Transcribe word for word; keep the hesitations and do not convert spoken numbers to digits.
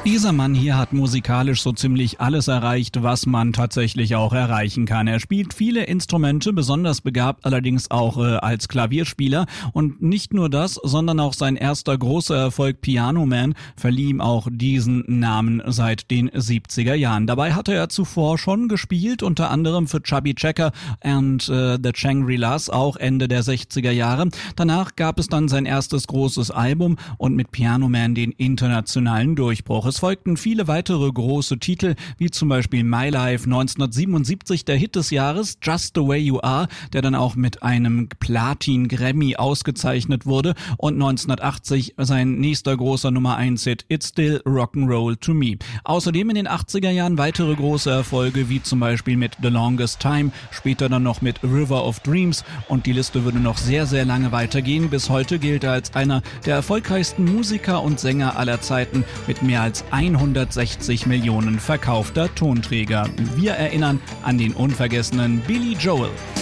Dieser Mann hier hat musikalisch so ziemlich alles erreicht, was man tatsächlich auch erreichen kann. Er spielt viele Instrumente, besonders begabt allerdings auch äh, als Klavierspieler. Und nicht nur das, sondern auch sein erster großer Erfolg Piano Man verlieh ihm auch diesen Namen seit den siebziger Jahren. Dabei hatte er zuvor schon gespielt, unter anderem für Chubby Checker und äh, The Shangri-Las, auch Ende der sechziger Jahre. Danach gab es dann sein erstes großes Album und mit Piano Man den internationalen Durchbruch. Es folgten viele weitere große Titel, wie zum Beispiel My Life, neunzehnhundertsiebenundsiebzig der Hit des Jahres, Just the Way You Are, der dann auch mit einem Platin-Grammy ausgezeichnet wurde, und neunzehnhundertachtzig sein nächster großer Nummer eins Hit, It's Still Rock'n'Roll to Me. Außerdem in den achtziger Jahren weitere große Erfolge, wie zum Beispiel mit The Longest Time, später dann noch mit River of Dreams, und die Liste würde noch sehr, sehr lange weitergehen. Bis heute gilt er als einer der erfolgreichsten Musiker und Sänger aller Zeiten mit mehr als hundertsechzig Millionen verkaufter Tonträger. Wir erinnern an den unvergessenen Billy Joel.